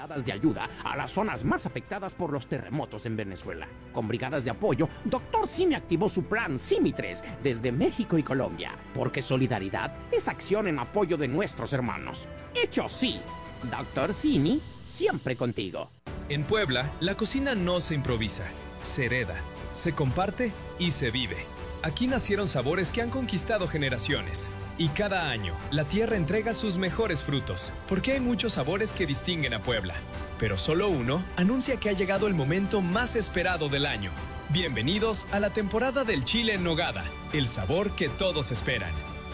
brigadas de ayuda a las zonas más afectadas por los terremotos en Venezuela. Con brigadas de apoyo, Dr. Simi activó su plan Simi 3 desde México y Colombia, porque solidaridad es acción en apoyo de nuestros hermanos. Hecho sí, Dr. Simi, siempre contigo. En Puebla, la cocina no se improvisa, se hereda, se comparte y se vive. Aquí nacieron sabores que han conquistado generaciones. Y cada año, la tierra entrega sus mejores frutos, porque hay muchos sabores que distinguen a Puebla. Pero solo uno anuncia que ha llegado el momento más esperado del año. Bienvenidos a la temporada del chile en nogada, el sabor que todos esperan.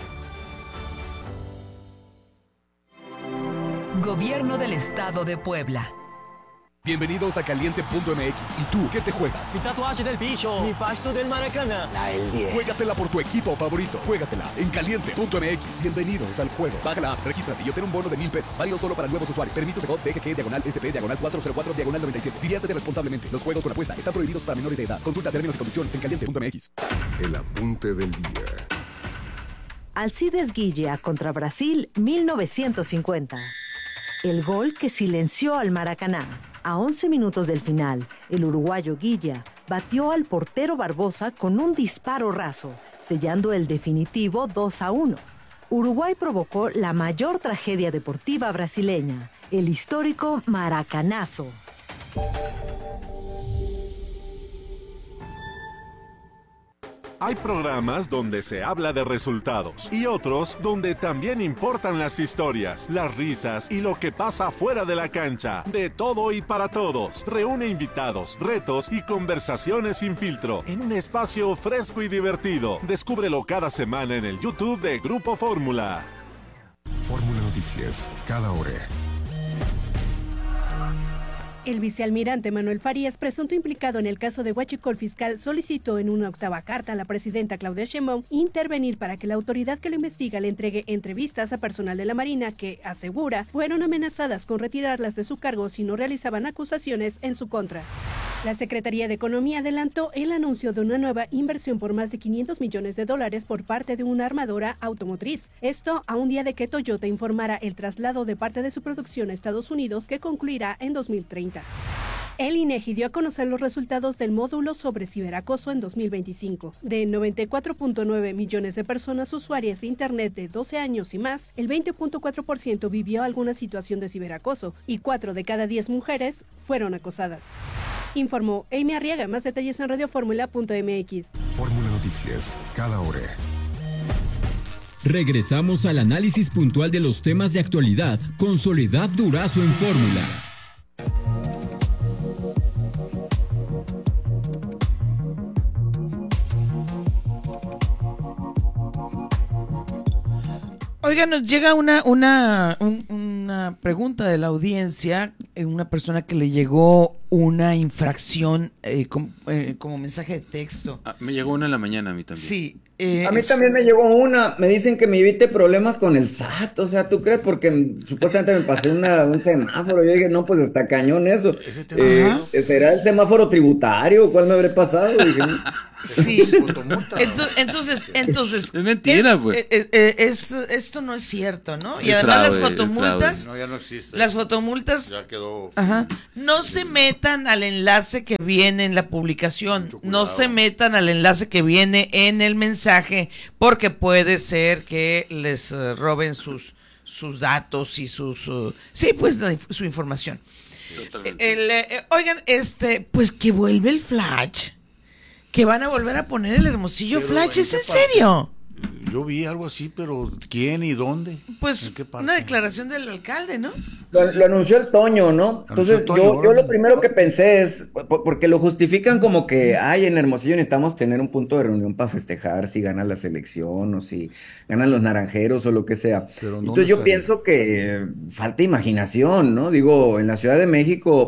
Gobierno del Estado de Puebla. Bienvenidos a Caliente.mx. ¿Y tú qué te juegas? Mi tatuaje del bicho. Mi pasto del Maracaná. El 10. Juégatela por tu equipo favorito. Juégatela en Caliente.mx. Bienvenidos al juego. Baja la app, regístrate y obtén un bono de $1,000. Válido solo para nuevos usuarios. Permisos de COD DGG-SP-404-diagonal 97. Diviértete responsablemente. Los juegos con apuesta están prohibidos para menores de edad. Consulta términos y condiciones en Caliente.mx. El apunte del día. Alcides Guilla contra Brasil, 1950. El gol que silenció al Maracaná. A 11 minutos del final, el uruguayo Guilla batió al portero Barbosa con un disparo raso, sellando el definitivo 2-1. Uruguay provocó la mayor tragedia deportiva brasileña, el histórico Maracanazo. Hay programas donde se habla de resultados y otros donde también importan las historias, las risas y lo que pasa fuera de la cancha. De todo y para todos. Reúne invitados, retos y conversaciones sin filtro en un espacio fresco y divertido. Descúbrelo cada semana en el YouTube de Grupo Fórmula. Fórmula Noticias, cada hora. El vicealmirante Manuel Farías, presunto implicado en el caso de huachicol fiscal, solicitó en una octava carta a la presidenta Claudia Sheinbaum intervenir para que la autoridad que lo investiga le entregue entrevistas a personal de la Marina que, asegura, fueron amenazadas con retirarlas de su cargo si no realizaban acusaciones en su contra. La Secretaría de Economía adelantó el anuncio de una nueva inversión por más de $500 millones por parte de una armadora automotriz. Esto a un día de que Toyota informara el traslado de parte de su producción a Estados Unidos, que concluirá en 2030. El INEGI dio a conocer los resultados del módulo sobre ciberacoso en 2025. De 94.9 millones de personas usuarias de Internet de 12 años y más, el 20.4% vivió alguna situación de ciberacoso y 4 de cada 10 mujeres fueron acosadas. Informó Amy Arriaga. Más detalles en radioformula.mx. Fórmula Noticias, cada hora. Regresamos al análisis puntual de los temas de actualidad con Soledad Durazo en Fórmula. Oiga, nos llega una pregunta de la audiencia, una persona que le llegó una infracción como mensaje de texto. Me llegó una en la mañana a mí también. Sí. A mí también me llegó una, me dicen que me evite problemas con el SAT, o sea, ¿tú crees? Porque supuestamente me pasé un semáforo, yo dije, no, pues está cañón eso. ¿Será el semáforo tributario? ¿Cuál me habré pasado? Dije, sí. Entonces es mentira, pues. Esto no es cierto, ¿no? Y además las fotomultas, no, ya no existe. Las fotomultas ya quedó. No se metan al enlace que viene en la publicación, no se metan al enlace que viene en el mensaje, porque puede ser que les roben sus datos y su información. Oigan, pues que vuelve el Flash. Que van a volver a poner el Hermosillo Flash, ¿es en serio? Yo vi algo así, pero ¿quién y dónde? Pues una declaración del alcalde, ¿no? Lo anunció el Toño, ¿no? Entonces yo lo primero que pensé es, porque lo justifican como que, en Hermosillo necesitamos tener un punto de reunión para festejar si gana la selección o si ganan los naranjeros o lo que sea. Entonces yo pienso que falta imaginación, ¿no? Digo, en la Ciudad de México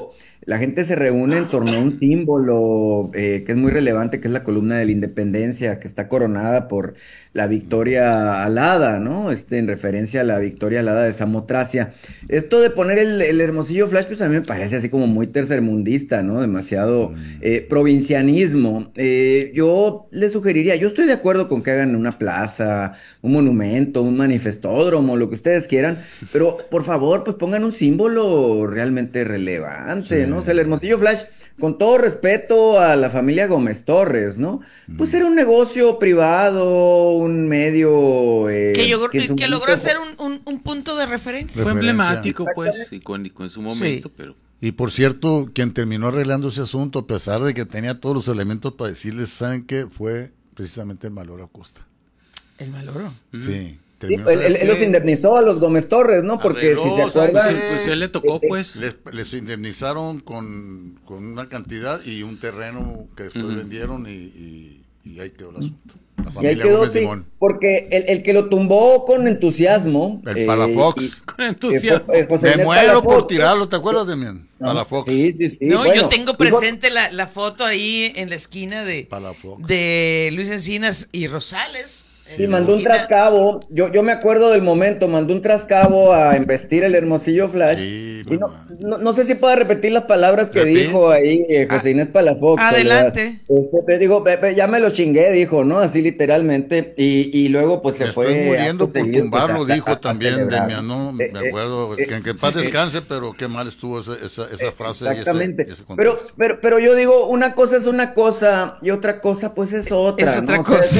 la gente se reúne en torno a un símbolo que es muy relevante, que es la columna de la independencia, que está coronada por la victoria alada, ¿no? En referencia a la victoria alada de Samotracia. Esto de poner el Hermosillo Flash, pues a mí me parece así como muy tercermundista, ¿no? Demasiado provincianismo. Yo le sugeriría, yo estoy de acuerdo con que hagan una plaza, un monumento, un manifestódromo, lo que ustedes quieran, pero por favor, pues pongan un símbolo realmente relevante, ¿no? O sea, el Hermosillo Flash, con todo respeto a la familia Gómez Torres, ¿no? Pues era un negocio privado, un medio... que logró ser un punto de referencia. Fue emblemático, pues, y con su momento, pero... Y por cierto, quien terminó arreglando ese asunto, a pesar de que tenía todos los elementos para decirles, ¿saben qué? Fue precisamente el Maloro Acosta. ¿El Maloro? Sí. Sí, él los indemnizó a los Gómez Torres, ¿no? Porque arregló, si se acuerdan... Pues él le tocó, pues. Les indemnizaron con una cantidad y un terreno que después vendieron y ahí quedó el asunto. La familia y ahí quedó, sí, porque el que lo tumbó con entusiasmo... El Palafox. Con entusiasmo. Me muero por tirarlo, ¿te acuerdas de mí? Palafox. Sí. No, bueno, yo tengo presente la foto ahí en la esquina de Luis Encinas y Rosales. Sí, mandó un trascabo, yo me acuerdo del momento, mandó un trascabo a embestir el Hermosillo Flash, y no sé si pueda repetir las palabras que dijo ahí José Inés Palafox. Adelante. Digo, ya me lo chingué, dijo, ¿no? Así literalmente, y luego pues se fue muriendo por tumbarlo, dijo también Demian, ¿no? Me acuerdo, que en paz descanse, pero qué mal estuvo esa frase. Exactamente, ese pero yo digo, una cosa es una cosa, y otra cosa pues es otra. Es otra cosa,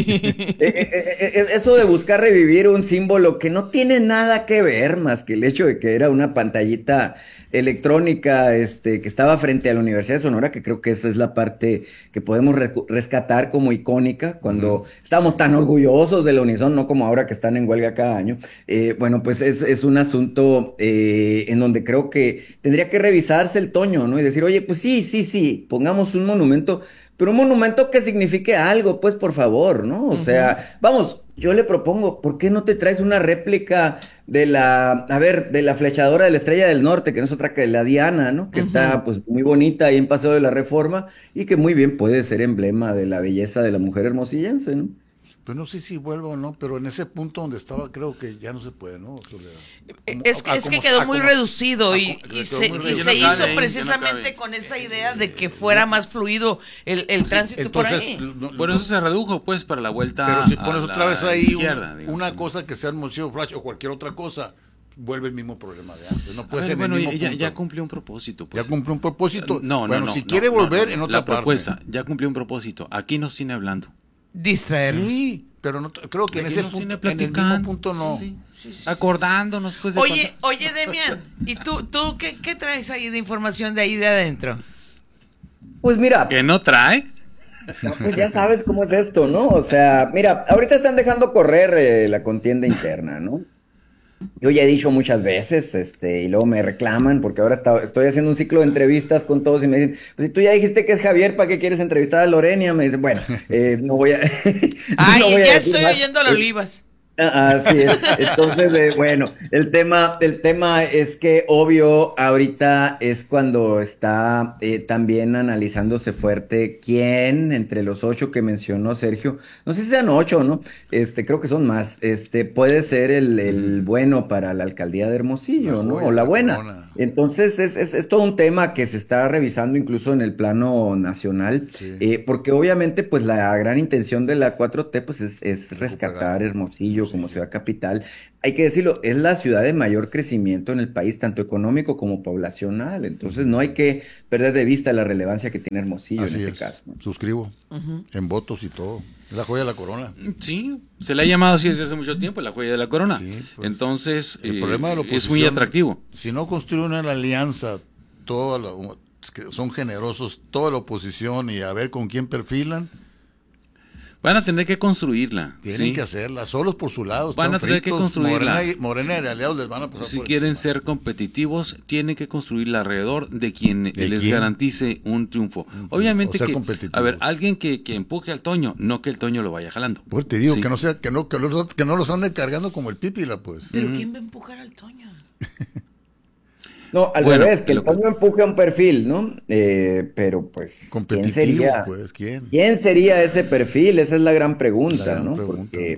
eso de buscar revivir un símbolo que no tiene nada que ver más que el hecho de que era una pantallita electrónica que estaba frente a la Universidad de Sonora, que creo que esa es la parte que podemos rescatar como icónica cuando estábamos tan orgullosos de la Unison, no como ahora que están en huelga cada año. Bueno, pues es un asunto en donde creo que tendría que revisarse el toño, ¿no? Y decir, oye, pues sí, pongamos un monumento, pero un monumento que signifique algo, pues por favor, ¿no? O sea, vamos, yo le propongo, ¿por qué no te traes una réplica de la flechadora de la Estrella del Norte, que no es otra que la Diana, ¿no? Que está pues muy bonita ahí en Paseo de la Reforma y que muy bien puede ser emblema de la belleza de la mujer hermosillense, ¿no? Pues no sé si vuelvo o no, pero en ese punto donde estaba creo que ya no se puede, ¿no? Es que quedó muy reducido y se hizo precisamente con esa idea de que fuera más fluido el tránsito por ahí. Por eso se redujo, pues, para la vuelta. Pero si pones otra vez ahí izquierda, una cosa que sea Hermosillo Flash o cualquier otra cosa, vuelve el mismo problema de antes. No puede ser bueno, el mismo punto. Ya cumplió un propósito. Pues. Ya cumplió un propósito. No, si quiere volver en otra la propuesta, ya cumplió un propósito. Aquí nos tiene hablando. Distraer. Sí, pero no, creo que en ese punto, en el mismo punto no. Sí. Acordándonos, pues. Oye, Demian, ¿y tú qué traes ahí de información de ahí de adentro? Pues mira. ¿Que no trae? No, pues ya sabes cómo es esto, ¿no? O sea, mira, ahorita están dejando correr la contienda interna, ¿no? Yo ya he dicho muchas veces, y luego me reclaman, porque ahora estoy haciendo un ciclo de entrevistas con todos y me dicen, pues si tú ya dijiste que es Javier, ¿para qué quieres entrevistar a Lorenia? Me dicen, bueno, no voy a... ya estoy oyendo a Olivas. Así es. Entonces, bueno, el tema es que obvio ahorita es cuando está también analizándose fuerte quién entre los 8 que mencionó Sergio, no sé si sean 8, ¿no? Creo que son más, puede ser el bueno para la alcaldía de Hermosillo, ¿no? O la buena. Entonces es todo un tema que se está revisando incluso en el plano nacional, porque obviamente pues la gran intención de la 4T pues es rescatar Hermosillo como ciudad capital. Hay que decirlo, es la ciudad de mayor crecimiento en el país, tanto económico como poblacional, entonces no hay que perder de vista la relevancia que tiene Hermosillo en ese caso. Suscribo, en votos y todo. Es la joya de la corona. Sí, se le ha llamado así desde hace mucho tiempo, la joya de la corona. Sí, pues, entonces, el problema de la oposición, es muy atractivo. Si no construyen una alianza, que son generosos, toda la oposición y a ver con quién perfilan. Van a tener que construirla. Tienen que hacerla, solos por su lado. Van a tener que construirla. Morena y aliados les van a pasar si por quieren encima. ser competitivos, tienen que construirla alrededor de quien les garantice un triunfo. Obviamente que, a ver, alguien que empuje al Toño, no que el Toño lo vaya jalando. Pues te digo, que no los ande cargando como el Pípila, pues. ¿Pero quién va a empujar al Toño? No, al revés, que el Toño empuje a un perfil, ¿no? Pero pues, ¿quién sería? Pues, ¿Quién sería ese perfil? Esa es la gran pregunta, ¿no? Porque...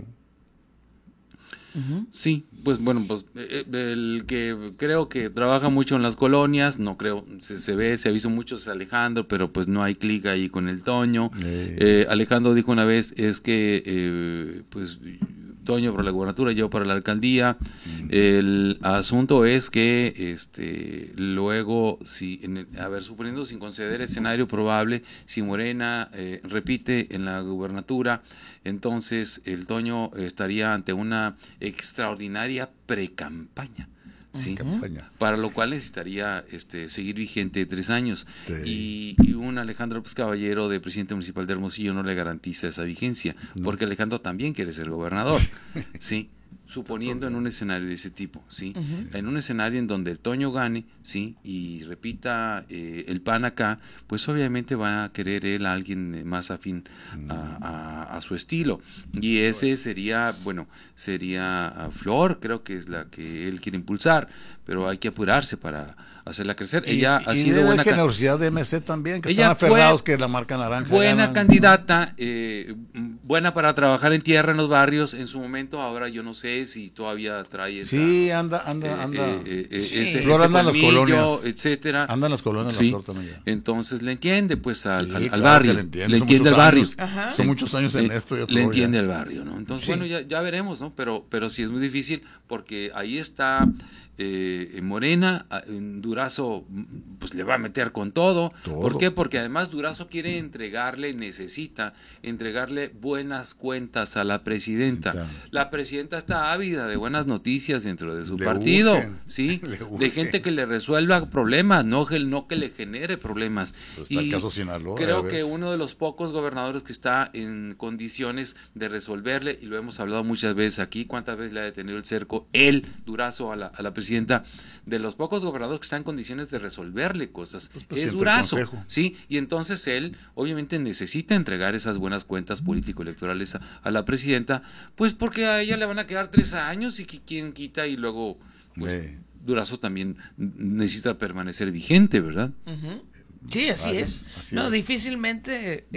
Sí, pues bueno, pues el que creo que trabaja mucho en las colonias, no creo, se ha visto mucho es Alejandro, pero pues no hay clic ahí con el Toño. Alejandro dijo una vez, es que pues Toño para la gubernatura, yo para la alcaldía. El asunto es que luego, suponiendo sin conceder escenario probable, si Morena repite en la gubernatura, entonces el Toño estaría ante una extraordinaria precampaña. Sí, para lo cual necesitaría seguir vigente 3 años. Sí. Y un Alejandro López Caballero de presidente municipal de Hermosillo no le garantiza esa vigencia, porque Alejandro también quiere ser gobernador, sí, suponiendo en un escenario de ese tipo, sí, en un escenario en donde el Toño gane, sí, y repita el PAN acá, pues obviamente va a querer él a alguien más afín a su estilo, y ese sería Flor, creo que es la que él quiere impulsar, pero hay que apurarse para hacerla crecer. Ella ha sido buena generosidad de MC también, que están aferrados que la marca naranja. Buena candidata, buena para trabajar en tierra en los barrios en su momento. Ahora yo no sé si todavía trae esa, anda. Ese anda en las colonias, etcétera. Anda en las colonias, sí. Entonces le entiende pues al claro, barrio, le entiende al barrio. Son muchos años en esto. Le entiende al barrio, ¿no? Entonces bueno, ya veremos, ¿no? Pero sí es muy difícil porque ahí está Morena, Durazo pues le va a meter con todo. ¿Por qué? Porque además Durazo necesita entregarle buenas cuentas a la presidenta. La presidenta está ávida de buenas noticias dentro de su partido, ¿sí? De gente que le resuelva problemas, no que le genere problemas. Está el caso Sinaloa, creo que uno de los pocos gobernadores que está en condiciones de resolverle, y lo hemos hablado muchas veces aquí, cuántas veces le ha detenido el cerco Durazo a la presidenta, de los pocos gobernadores que están en condiciones de resolverle cosas, es Durazo, ¿sí? Y entonces él obviamente necesita entregar esas buenas cuentas político-electorales a la presidenta, pues porque a ella le van a quedar 3 años y quien quita, y luego pues Durazo también necesita permanecer vigente, ¿verdad? Sí, así es. Difícilmente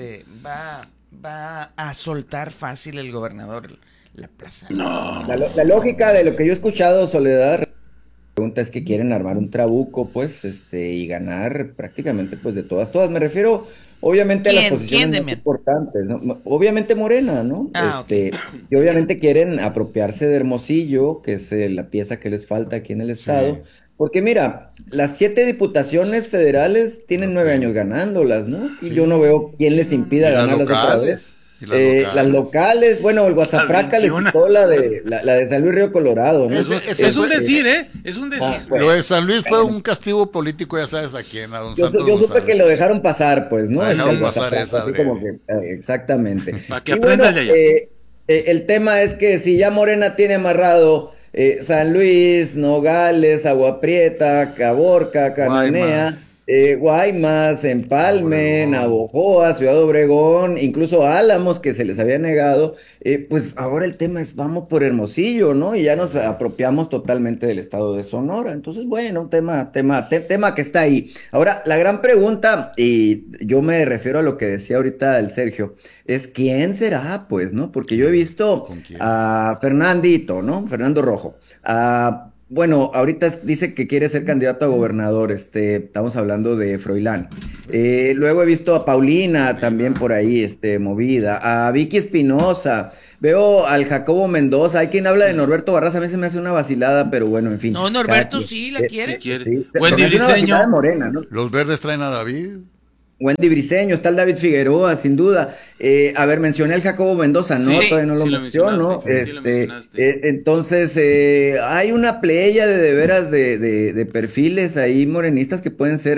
va a soltar fácil el gobernador la plaza. No. La lógica de lo que yo he escuchado, Soledad, pregunta es que quieren armar un trabuco, pues, y ganar prácticamente, pues, de todas. Me refiero, obviamente, a las posiciones más importantes, ¿no? Obviamente Morena, ¿no? Y obviamente quieren apropiarse de Hermosillo, que es la pieza que les falta aquí en el estado. Sí. Porque mira, las 7 diputaciones federales tienen 9 años ganándolas, ¿no? Y yo no veo quién les impida ganarlas otra vez. Las locales, bueno, el Guasapraca les quitó la de San Luis Río Colorado, ¿no? Es un decir, es un decir. Bueno, lo de San Luis fue un castigo político, ya sabes a quién, a don Santos Yo supe que lo dejaron pasar, pues, ¿no? Dejaron pasar esa. Así como que, exactamente. Para que aprendan de allá. El tema es que si ya Morena tiene amarrado San Luis, Nogales, Agua Prieta, Caborca, Cananea, Guaymas, Empalme, Navojoa, Ciudad Obregón, incluso Álamos, que se les había negado, pues ahora el tema es vamos por Hermosillo, ¿no? Y ya nos apropiamos totalmente del estado de Sonora. Entonces, bueno, tema que está ahí. Ahora, la gran pregunta, y yo me refiero a lo que decía ahorita el Sergio, es ¿quién será, pues, no? Porque yo he visto a Fernandito, ¿no? Fernando Rojo, bueno, ahorita dice que quiere ser candidato a gobernador, estamos hablando de Froilán. Luego he visto a Paulina también por ahí, movida, a Vicky Espinosa, veo al Jacobo Mendoza, hay quien habla de Norberto Barras, a mí se me hace una vacilada, pero bueno, en fin. No, Norberto sí la quiere. Sí. Wendy Briceño. Morena, ¿no? Los verdes traen a David. Wendy Briceño, está el David Figueroa, sin duda. A ver, mencioné al Jacobo Mendoza, ¿no? Todavía no lo menciono. Entonces, hay una playa de veras de perfiles ahí morenistas que pueden ser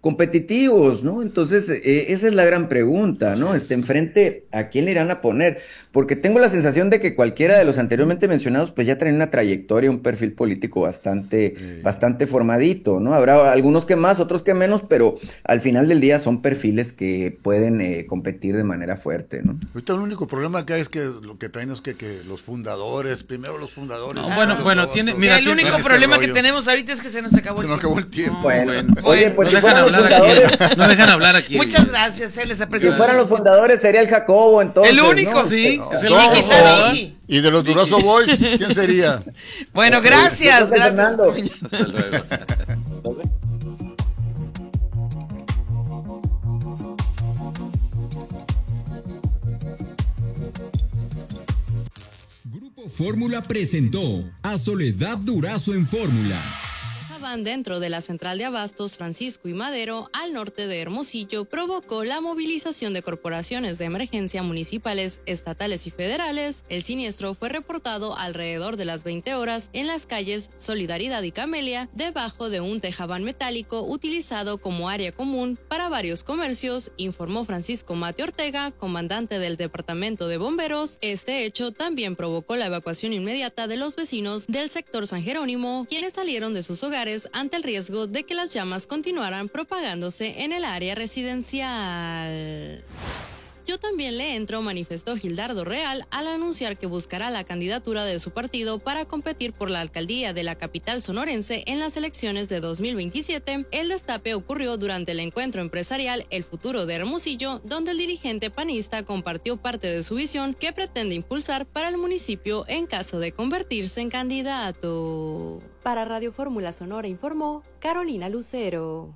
competitivos, ¿no? Entonces, esa es la gran pregunta, ¿no? Enfrente, ¿a quién le irán a poner? Porque tengo la sensación de que cualquiera de los anteriormente mencionados, pues ya traen una trayectoria, un perfil político bastante formadito, ¿no? Habrá algunos que más, otros que menos, pero al final del día son perfiles que pueden competir de manera fuerte, ¿no? Ahorita el único problema que hay es que lo que traen es que los fundadores, primero los fundadores. No, bueno, mira, el único problema que tenemos ahorita es que se nos acabó el tiempo. Bueno. Oye, pues no dejan hablar aquí. Muchas gracias, les aprecio. Si fueran los fundadores sería el Jacobo, entonces. El único, ¿no? sí. No, es el único. Y de los Durazo Boys, ¿quién sería? Bueno, gracias. Fernando. Hasta luego. Grupo Fórmula presentó a Soledad Durazo en Fórmula. Dentro de la central de abastos Francisco y Madero, al norte de Hermosillo, provocó la movilización de corporaciones de emergencia municipales, estatales y federales. El siniestro fue reportado alrededor de las 20 horas en las calles Solidaridad y Camelia, debajo de un tejabán metálico utilizado como área común para varios comercios, informó Francisco Mate Ortega, comandante del Departamento de Bomberos. Este hecho también provocó la evacuación inmediata de los vecinos del sector San Jerónimo, quienes salieron de sus hogares ante el riesgo de que las llamas continuaran propagándose en el área residencial. Yo también le entro, manifestó Gildardo Real al anunciar que buscará la candidatura de su partido para competir por la alcaldía de la capital sonorense en las elecciones de 2027. El destape ocurrió durante el encuentro empresarial El Futuro de Hermosillo, donde el dirigente panista compartió parte de su visión que pretende impulsar para el municipio en caso de convertirse en candidato. Para Radio Fórmula Sonora informó Carolina Lucero.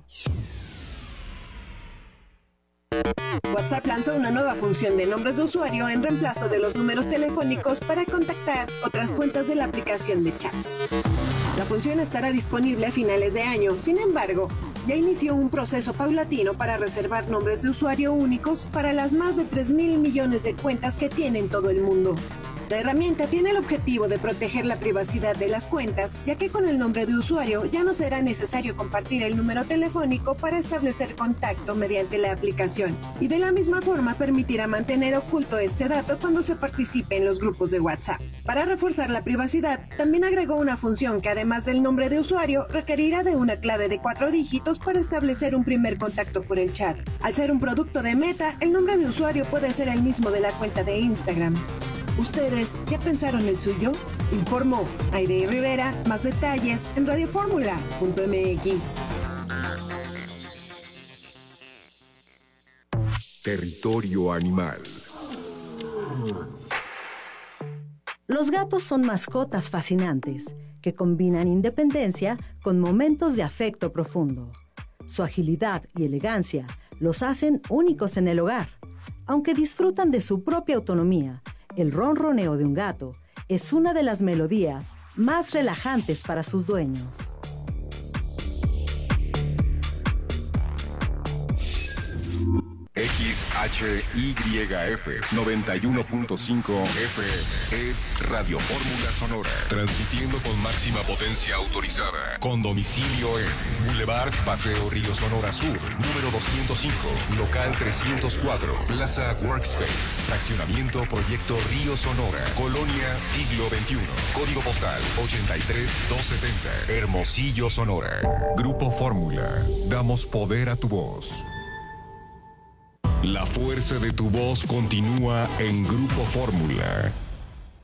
WhatsApp lanzó una nueva función de nombres de usuario en reemplazo de los números telefónicos para contactar otras cuentas de la aplicación de chats. La función estará disponible a finales de año, sin embargo, ya inició un proceso paulatino para reservar nombres de usuario únicos para las más de 3,000 millones de cuentas que tiene en todo el mundo. La herramienta tiene el objetivo de proteger la privacidad de las cuentas, ya que con el nombre de usuario ya no será necesario compartir el número telefónico para establecer contacto mediante la aplicación, y de la misma forma permitirá mantener oculto este dato cuando se participe en los grupos de WhatsApp. Para reforzar la privacidad, también agregó una función que además del nombre de usuario requerirá de una clave de 4 dígitos para establecer un primer contacto por el chat. Al ser un producto de Meta, el nombre de usuario puede ser el mismo de la cuenta de Instagram. ¿Ustedes ya pensaron el suyo? Informó Aidey Rivera. Más detalles en radioformula.mx. Territorio animal. Los gatos son mascotas fascinantes que combinan independencia con momentos de afecto profundo. Su agilidad y elegancia los hacen únicos en el hogar. Aunque disfrutan de su propia autonomía, el ronroneo de un gato es una de las melodías más relajantes para sus dueños. XHYF 91.5 FM es Radio Fórmula Sonora, transmitiendo con máxima potencia autorizada, con domicilio en Boulevard Paseo Río Sonora Sur, número 205, local 304, Plaza Workspace, fraccionamiento Proyecto Río Sonora, Colonia Siglo XXI, código postal 83270, Hermosillo, Sonora. Grupo Fórmula, damos poder a tu voz. La fuerza de tu voz continúa en Grupo Fórmula.